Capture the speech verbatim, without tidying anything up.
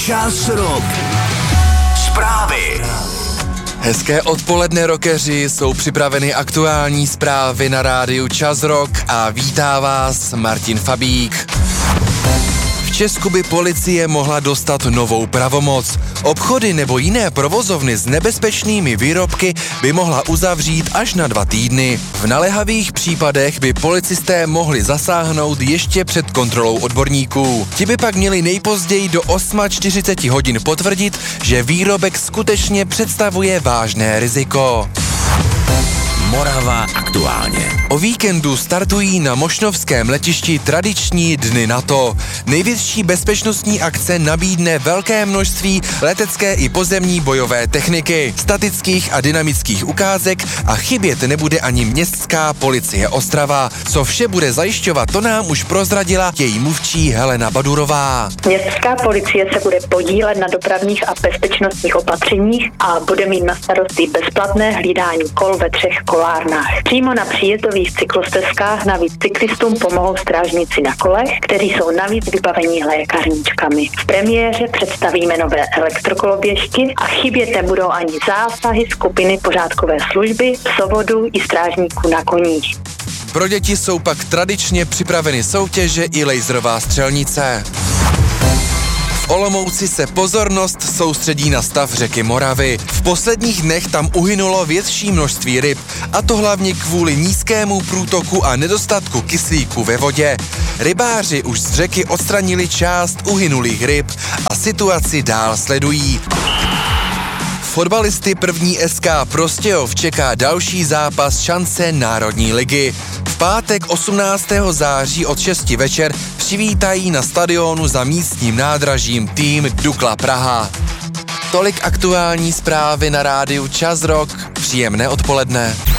Čas rok. Zprávy. Hezké odpoledne, rockeři, jsou připraveny aktuální zprávy na rádiu Čas Rock a vítá vás Martin Fabík. V Česku by policie mohla dostat novou pravomoc. Obchody nebo jiné provozovny s nebezpečnými výrobky by mohla uzavřít až na dva týdny. V naléhavých případech by policisté mohli zasáhnout ještě před kontrolou odborníků. Ti by pak měli nejpozději do čtyřicet osm hodin potvrdit, že výrobek skutečně představuje vážné riziko. Morava aktuálně. O víkendu startují na mošnovském letišti tradiční Dny NATO. Největší bezpečnostní akce nabídne velké množství letecké i pozemní bojové techniky, statických a dynamických ukázek a chybět nebude ani městská policie Ostrava. Co vše bude zajišťovat, to nám už prozradila její mluvčí Helena Badurová. Městská policie se bude podílet na dopravních a bezpečnostních opatřeních a bude mít na starosti bezplatné hlídání kol ve třech kolách. Přímo na příjezdových cyklostezkách navíc cyklistům pomohou strážníci na kolech, kteří jsou navíc vybavení lékárničkami. V premiéře představíme nové elektrokoloběžky a chybět nebudou ani zásahy skupiny pořádkové služby, psovodu i strážníků na koních. Pro děti jsou pak tradičně připraveny soutěže i laserová střelnice. V Olomouci se pozornost soustředí na stav řeky Moravy. V posledních dnech tam uhynulo větší množství ryb, a to hlavně kvůli nízkému průtoku a nedostatku kyslíku ve vodě. Rybáři už z řeky odstranili část uhynulých ryb a situaci dál sledují. Fotbalisty první S K Prostějov čeká další zápas šance Národní ligy. V pátek osmnáctého září od šesti večer přivítají na stadionu za místním nádražím tým Dukla Praha. Tolik aktuální zprávy na rádiu Čas Rock. Příjemné odpoledne.